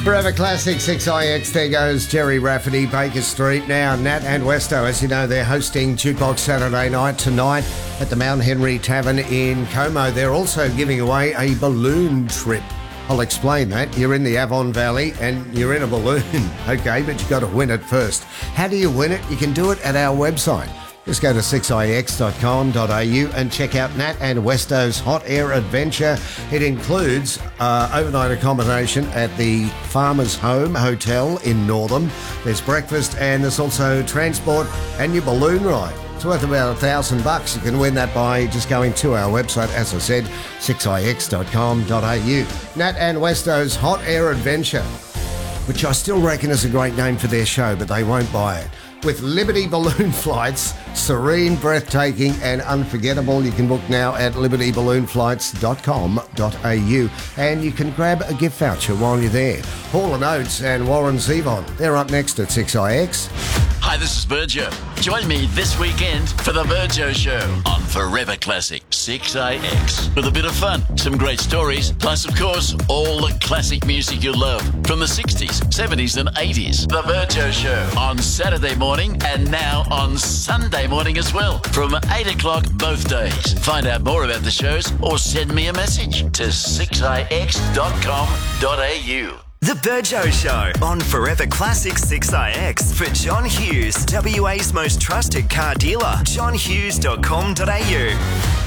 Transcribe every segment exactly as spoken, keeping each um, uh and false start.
Forever Classic six I X, there goes Jerry Rafferty, Baker Street. Now, Nat and Westo, as you know, they're hosting Jukebox Saturday night tonight at the Mount Henry Tavern in Como. They're also giving away a balloon trip. I'll explain that. You're in the Avon Valley and you're in a balloon, okay, but you've got to win it first. How do you win it? You can do it at our website. Just go to six I X dot com dot A U and check out Nat and Westo's Hot Air Adventure. It includes uh, overnight accommodation at the Farmer's Home Hotel in Northam. There's breakfast and there's also transport and your balloon ride. It's worth about a thousand bucks. You can win that by just going to our website, as I said, six I X dot com dot A U. Nat and Westo's Hot Air Adventure, which I still reckon is a great name for their show, but they won't buy it. With Liberty Balloon Flights, serene, breathtaking and unforgettable. You can book now at liberty balloon flights dot com dot A U and you can grab a gift voucher while you're there. Hall and Oates and Warren Zevon, they're up next at six I X. Hi, this is Virgio. Join me this weekend for the Virgio Show on Forever Classic six I X. With a bit of fun, some great stories, plus, of course, all the classic music you love from the sixties, seventies and eighties. The Virgio Show on Saturday morning and now on Sunday morning as well from eight o'clock both days. Find out more about the shows or send me a message to six I X dot com dot A U. The Virgio Show on Forever Classic six I X for John Hughes, W A's most trusted car dealer, john hughes dot com dot A U.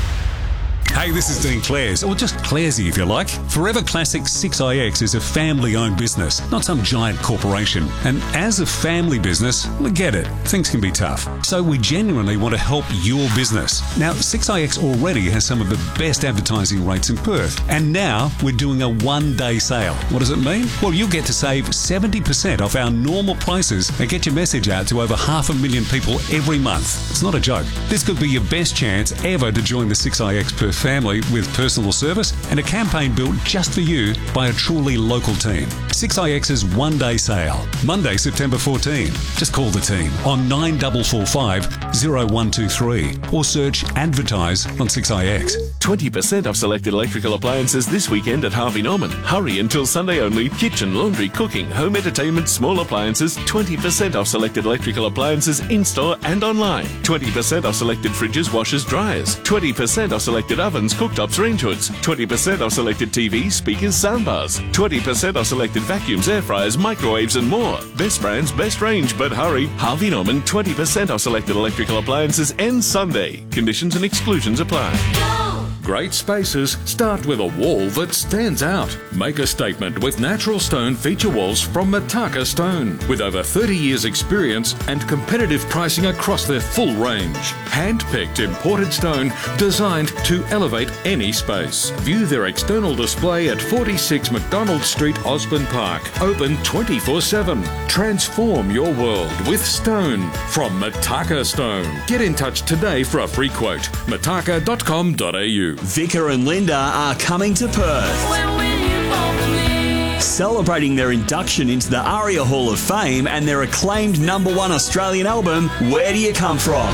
Hey, this is Dean Clares, or just Claresy if you like. Forever Classic six I X is a family-owned business, not some giant corporation. And as a family business, we get it. Things can be tough. So we genuinely want to help your business. Now, six I X already has some of the best advertising rates in Perth. And now we're doing a one-day sale. What does it mean? Well, you'll get to save seventy percent off our normal prices and get your message out to over half a million people every month. It's not a joke. This could be your best chance ever to join the six I X Perth family with personal service and a campaign built just for you by a truly local team. six I X's one-day sale, Monday, September fourteenth. Just call the team on nine four four five, zero one two three or search advertise on six I X. twenty percent off selected electrical appliances this weekend at Harvey Norman. Hurry until Sunday only. Kitchen, laundry, cooking, home entertainment, small appliances. twenty percent off selected electrical appliances in-store and online. twenty percent off selected fridges, washers, dryers. twenty percent off selected ovens, cooktops, range hoods. twenty percent off selected T Vs, speakers, soundbars. twenty percent off selected vacuums, air fryers, microwaves and more. Best brands, best range, but hurry. Harvey Norman, twenty percent off selected electrical appliances ends Sunday. Conditions and exclusions apply. Great spaces start with a wall that stands out. Make a statement with natural stone feature walls from Mataka Stone. With over thirty years experience and competitive pricing across their full range. Hand-picked imported stone designed to elevate any space. View their external display at forty-six McDonald Street, Osborne Park. Open twenty-four seven. Transform your world with stone from Mataka Stone. Get in touch today for a free quote. mataka dot com dot A U. Vicar and Linda are coming to Perth. Celebrating their induction into the ARIA Hall of Fame and their acclaimed number one Australian album, Where Do You Come From?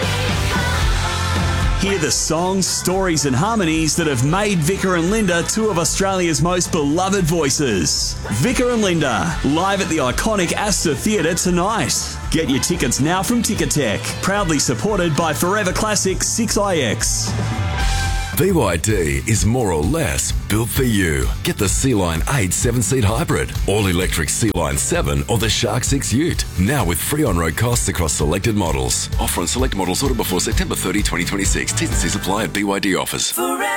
Hear the songs, stories and harmonies that have made Vicar and Linda two of Australia's most beloved voices. Vicar and Linda, live at the iconic Astor Theatre tonight. Get your tickets now from Ticketek, proudly supported by Forever Classic six I X. B Y D is more or less built for you. Get the Sea-Line eight seven-seat hybrid, all-electric Sea-Line seven or the Shark six Ute. Now with free on-road costs across selected models. Offer on select models ordered before September thirtieth, twenty twenty-six. T's and C's apply at B Y D offers. Forever.